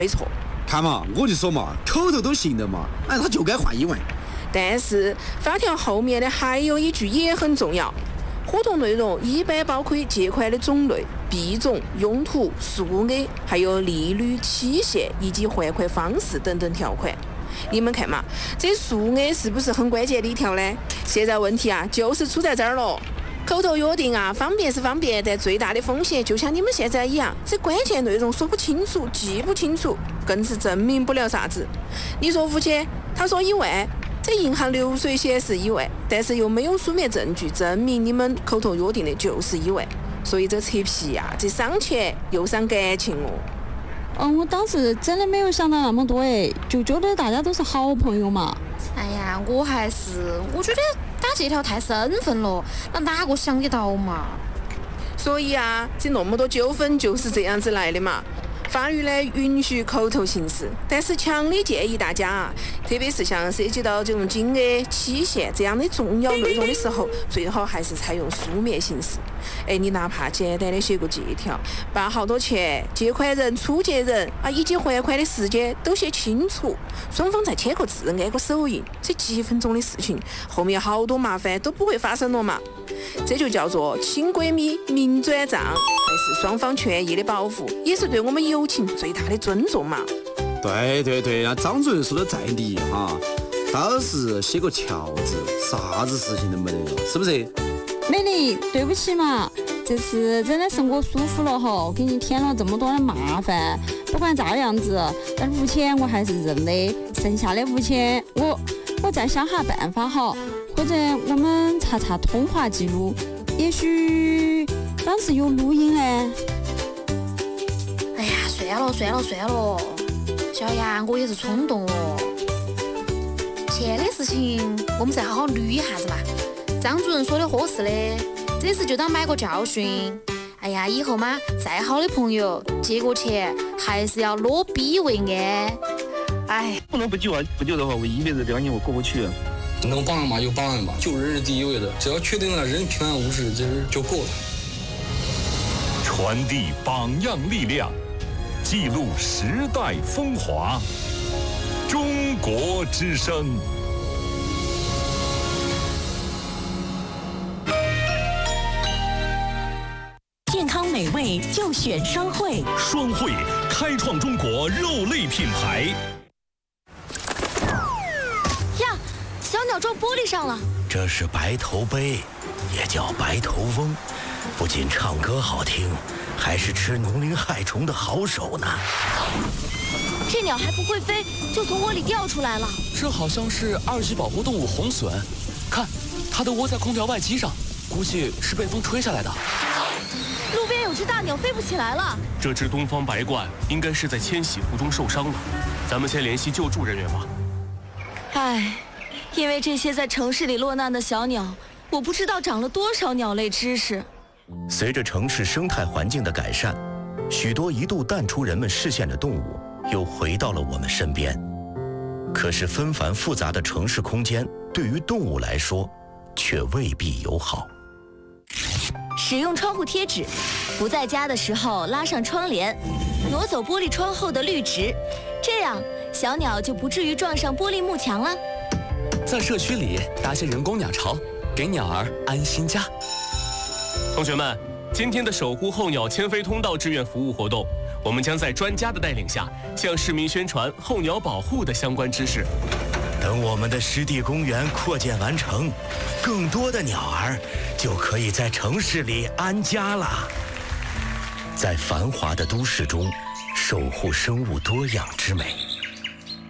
没错。 看嘛，我就说嘛，口头都行的嘛，哎，他就该换英文。 但是法条后面的还有一句也很重要，合同内容一般包括借款的种类、币种、用途、数额，还有利率、期限以及还款方式等等条款。你们看嘛，这数额是不是很关键的一条呢？现在问题啊，就是出在这儿了。口头约定啊，方便是方便，但最大的风险就像你们现在一样，这关键内容说不清楚、记不清楚，更是证明不了啥子。你说付钱，他说1万，这银行流水显示1万，但是又没有书面证据证明你们口头约定的就是1万，所以这扯皮呀，这伤钱又伤感情哦。 我当时真的没有想到那么多就觉得大家都是好朋友嘛。 哎呀，我觉得打这条太生分了，那哪个想得到嘛？ 所以啊，这那么多纠纷就是这样子来的嘛。法律呢允许口头行事，但是强烈建议大家啊，特别是像涉及到这种金额、期限这样的重要内容的时候，最好还是采用书面形式。你哪怕简单的写个借条，把好多钱、借款人、出借人啊以及还款的时间都写清楚，双方再签个字、按个手印，这几分钟的事情，后面好多麻烦都不会发生了嘛。这就叫做亲闺蜜明转账，还是双方权益的保护，也是对我们友情最大的尊重嘛。 对，那张主任说的在理哈，倒是写个条子，啥子事情都没得了，是不是？ 美丽，对不起嘛，这次真的是我疏忽了哈，给你添了这么多的麻烦。不管咋样子，但5千我还是认的，剩下的5千我再想下办法哈，或者我们查通话记录，也许当时有录音呢。 哎呀，算了，小杨，我也是冲动哦。钱的事情我们再好好捋一下子嘛。张主任说的合适的，这次就当买个教训。哎呀，以后嘛，再好的朋友借过钱还是要落笔为安。哎， 不能不救啊！不救的话，我一辈子2年我过不去啊。 能帮嘛就帮吧，救人是第一位的，只要确定了人平安无事，就够了。 传递榜样力量，记录时代风华。中国之声。 健康美味就选双汇， 双汇开创中国肉类品牌。 呀，小鸟撞玻璃上了。 这是白头鹎，也叫白头翁，不仅唱歌好听，还是吃农林害虫的好手呢。 这鸟还不会飞，就从窝里掉出来了。 这好像是2级保护动物红隼，看，它都窝在空调外机上，估计是被风吹下来的。 路边有只大鸟飞不起来了。 这只东方白鹳应该是在迁徙途中受伤了，咱们先联系救助人员吧。 唉，因为这些在城市里落难的小鸟，我不知道长了多少鸟类知识。 随着城市生态环境的改善，许多一度淡出人们视线的动物又回到了我们身边。可是纷繁复杂的城市空间对于动物来说却未必友好。 使用窗户贴纸，不在家的时候拉上窗帘，挪走玻璃窗后的绿植，这样小鸟就不至于撞上玻璃幕墙了。 在社区里搭些人工鸟巢，给鸟儿安心家。同学们，今天的守护候鸟迁飞通道志愿服务活动，我们将在专家的带领下，向市民宣传候鸟保护的相关知识。 等我们的湿地公园扩建完成，更多的鸟儿就可以在城市里安家了。在繁华的都市中，守护生物多样之美。